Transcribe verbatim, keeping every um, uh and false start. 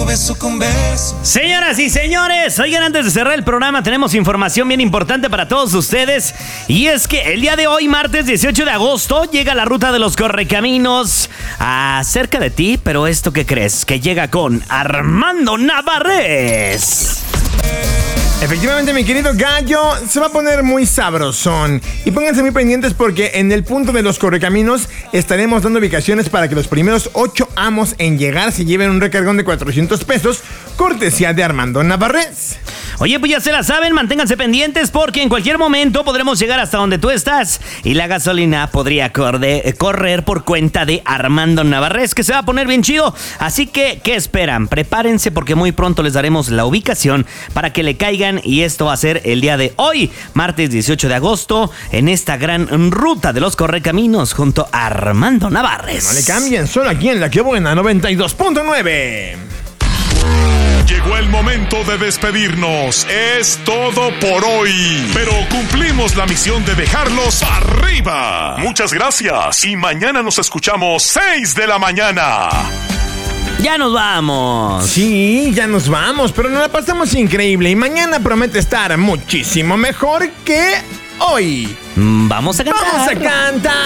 beso con beso. Señoras y señores, oigan, antes de cerrar el programa tenemos información bien importante para todos ustedes. Y es que el día de hoy, martes dieciocho de agosto, llega la ruta de los correcaminos a cerca de ti. Pero ¿esto qué crees? Que llega con Armando Navarrés. Efectivamente, mi querido gallo, se va a poner muy sabrosón. Y pónganse muy pendientes porque en el punto de los correcaminos estaremos dando ubicaciones para que los primeros ocho amos en llegar se lleven un recargón de cuatrocientos pesos, cortesía de Armando Navarrés. Oye, pues ya se la saben, manténganse pendientes porque en cualquier momento podremos llegar hasta donde tú estás y la gasolina podría corde- correr por cuenta de Armando Navarrés, que se va a poner bien chido. Así que, ¿qué esperan? Prepárense porque muy pronto les daremos la ubicación para que le caigan y esto va a ser el día de hoy, martes dieciocho de agosto, en esta gran ruta de los correcaminos junto a Armando Navarrés. No le cambien, solo aquí en La Que Buena noventa y dos punto nueve. Llegó el momento de despedirnos. Es todo por hoy. Pero cumplimos la misión de dejarlos arriba. Muchas gracias. Y mañana nos escuchamos seis de la mañana. ¡Ya nos vamos! Sí, ya nos vamos, pero nos la pasamos increíble. Y mañana promete estar muchísimo mejor que hoy. Vamos a cantar. ¡Vamos a cantar!